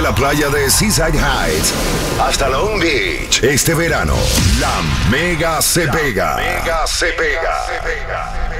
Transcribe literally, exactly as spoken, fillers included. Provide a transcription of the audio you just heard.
la playa de Seaside Heights hasta Long Beach. Este verano, la Mega se pega. Mega se pega. Se pega.